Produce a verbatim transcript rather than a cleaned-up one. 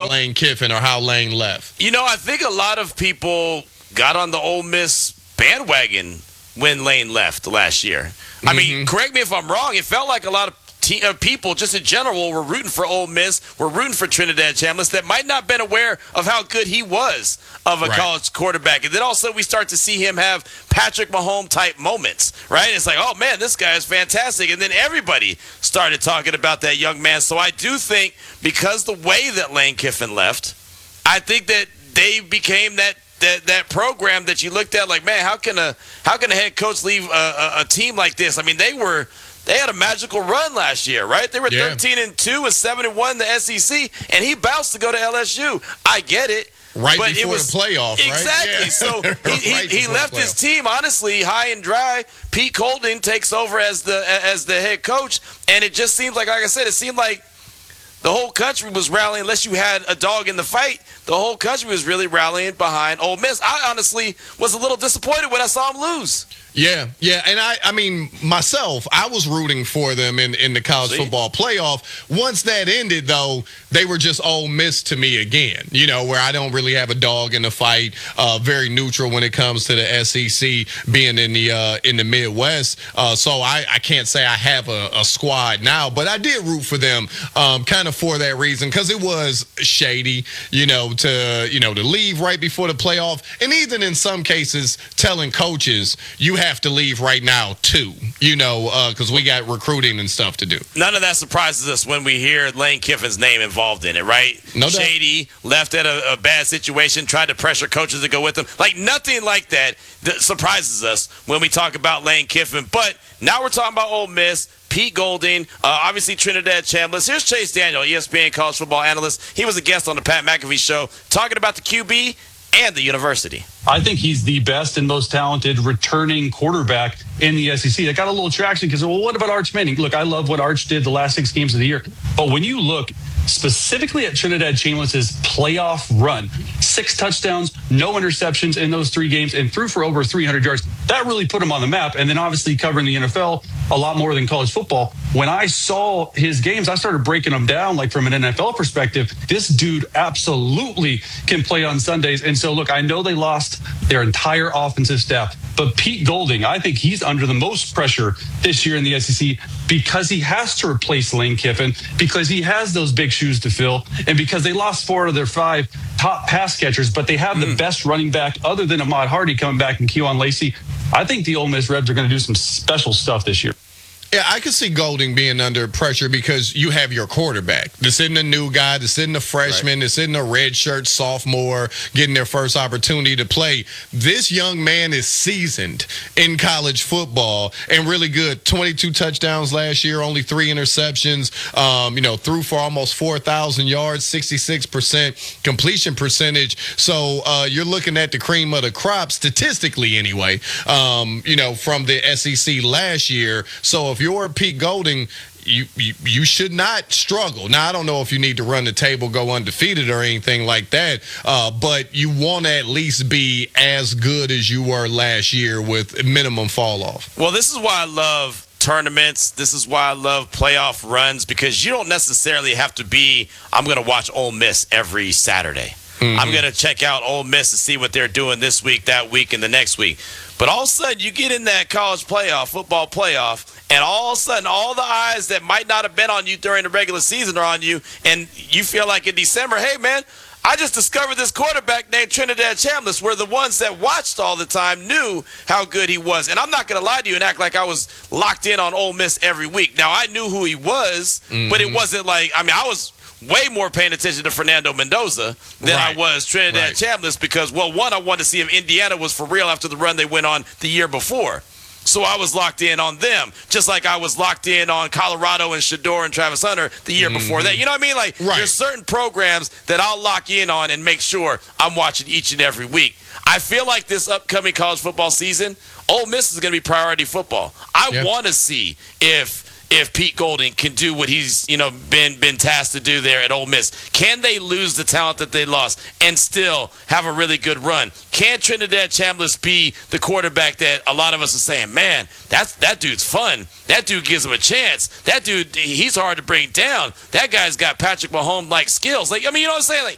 Lane Kiffin or how Lane left. You know, I think a lot of people got on the Ole Miss bandwagon when Lane left last year. Mm-hmm. I mean, correct me if I'm wrong. It felt like a lot of te- uh, people, just in general, were rooting for Ole Miss, were rooting for Trinidad Chambliss that might not have been aware of how good he was of a right. college quarterback. And then also we start to see him have Patrick Mahomes-type moments, right? It's like, oh, man, this guy is fantastic. And then everybody started talking about that young man. So I do think because the way that Lane Kiffin left, I think that they became that That, that program that you looked at like, man, how can a how can a head coach leave a, a, a team like this? I mean, they were they had a magical run last year, right? They were yeah. thirteen and two and seven and one in the S E C, and he bounced to go to L S U. I get it. Right but before it was, the playoff, right? Exactly. Yeah. So he, right he, he left his team, honestly, high and dry. Pete Golding takes over as the as the head coach, and it just seems like, like I said, it seemed like the whole country was rallying. Unless you had a dog in the fight, the whole country was really rallying behind Ole Miss. I honestly was a little disappointed when I saw him lose. Yeah, yeah, and I, I mean, myself, I was rooting for them in, in the college See? football playoff. Once that ended, though, they were just Ole Miss to me again, you know, where I don't really have a dog in the fight, uh, very neutral when it comes to the S E C being in the uh, in the Midwest. Uh, so I, I can't say I have a, a squad now, but I did root for them um, kind of for that reason because it was shady, you know, to, you know, to leave right before the playoff. And even in some cases, telling coaches, you have to leave right now too, you know, because uh, we got recruiting and stuff to do. None of that surprises us when we hear Lane Kiffin's name involved in it, right? No doubt. Shady, left at a, a bad situation, tried to pressure coaches to go with him. Like nothing like that, that surprises us when we talk about Lane Kiffin. But now we're talking about Ole Miss. Pete Golding, uh, obviously Trinidad Chambliss. Here's Chase Daniel, E S P N college football analyst. He was a guest on the Pat McAfee show talking about the Q B and the university. I think he's the best and most talented returning quarterback in the S E C. That got a little traction because, well, what about Arch Manning? Look, I love what Arch did the last six games of the year. But when you look specifically at Trinidad Chambliss's playoff run, six touchdowns, no interceptions in those three games, and threw for over three hundred yards, that really put him on the map. And then obviously covering the N F L a lot more than college football. When I saw his games, I started breaking them down like from an N F L perspective. This dude absolutely can play on Sundays. And so, look, I know they lost their entire offensive staff, but Pete Golding, I think he's under the most pressure this year in the S E C because he has to replace Lane Kiffin, because he has those big shoes to fill, and because they lost four of their five top pass catchers, but they have mm. the best running back other than Ahmad Hardy coming back and Keon Lacey. I think the Ole Miss Rebs are going to do some special stuff this year. Yeah, I could see Golding being under pressure because you have your quarterback. This isn't a new guy. This isn't a freshman. Right. This isn't a redshirt sophomore getting their first opportunity to play. This young man is seasoned in college football and really good. twenty-two touchdowns last year, only three interceptions. Um, you know, threw for almost four thousand yards, sixty-six percent completion percentage. So uh, you're looking at the cream of the crop, statistically anyway, um, you know, from the S E C last year. So if If you're Pete Golding, you, you you should not struggle. Now, I don't know if you need to run the table, go undefeated or anything like that, uh, but you want to at least be as good as you were last year with minimum fall off. Well, this is why I love tournaments. This is why I love playoff runs, because you don't necessarily have to be, I'm going to watch Ole Miss every Saturday. Mm-hmm. I'm going to check out Ole Miss and see what they're doing this week, that week, and the next week. But all of a sudden, you get in that college playoff, football playoff, and all of a sudden, all the eyes that might not have been on you during the regular season are on you, and you feel like in December, hey, man, I just discovered this quarterback named Trinidad Chambliss, where the ones that watched all the time knew how good he was. And I'm not going to lie to you and act like I was locked in on Ole Miss every week. Now, I knew who he was, mm-hmm. but it wasn't like, I mean, I was way more paying attention to Fernando Mendoza than right. I was Trinidad right. Chambliss because, well, one, I wanted to see if Indiana was for real after the run they went on the year before. So I was locked in on them, just like I was locked in on Colorado and Shador and Travis Hunter the year mm-hmm. before that. You know what I mean? Like, right. there's certain programs that I'll lock in on and make sure I'm watching each and every week. I feel like this upcoming college football season, Ole Miss is going to be priority football. I yep. want to see if if Pete Golding can do what he's, you know, been been tasked to do there at Ole Miss. Can they lose the talent that they lost and still have a really good run? Can Trinidad Chambliss be the quarterback that a lot of us are saying, man, that's that dude's fun. That dude gives him a chance. That dude, he's hard to bring down. That guy's got Patrick Mahomes-like skills. Like, I mean, you know what I'm saying? Like,